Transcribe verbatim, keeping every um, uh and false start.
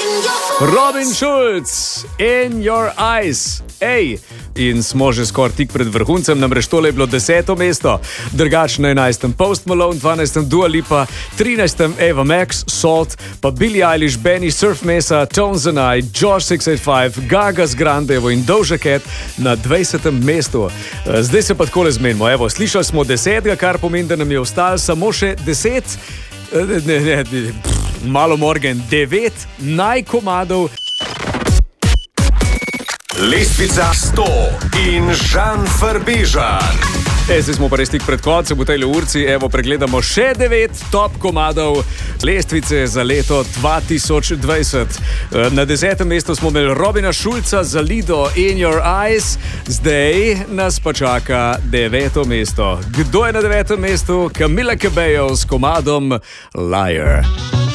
Robin Schulz, In Your Eyes. Ej, in smo že skoraj tik pred vrhuncem, namreč tole je bilo deseto mesto. Drugač na enajstem Post Malone, dvanajstem Dua Lipa, trinajstem Ava Max, Salt, pa Billie Eilish, Benny, Surf Mesa, Tones and I, Josh šest osem pet, Gaga z Grandevo in Doja Cat na dvajsetem mestu. Zdaj se pa takole zmenimo. Evo, slišali smo desetega, kar pomeni, da nam je ostalo samo še deset, ne, ne, ne, malo morgen, devet najkomadov. Lestvica sto in Žan Farbežan. E, zdaj smo pa res tik pred koncem v tej urci. Evo, pregledamo še devet top komadov lestvice za leto dva tisoč dvajset. Na desetem mestu smo imeli Robina Schulza za Lido In Your Eyes. Zdaj nas pa čaka deveto mesto. Kdo je na devetem mestu? Camila Cabello s komadom Liar.